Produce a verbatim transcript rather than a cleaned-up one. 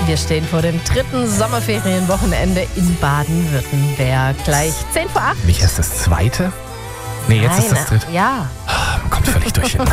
Wir stehen vor dem dritten Sommerferienwochenende in Baden-Württemberg. Gleich zehn vor acht. Nicht erst das zweite? Nee, jetzt Nein, ist das dritte. Ja. Man kommt völlig durcheinander.